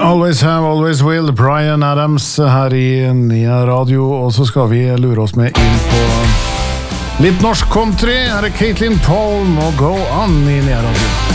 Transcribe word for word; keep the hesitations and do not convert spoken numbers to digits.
Always have, always will. Bryan Adams her i Nia Radio. Og så skal vi lure oss med inn på litt norsk country. Her er Caitlin Polm og Go On i Nia Radio.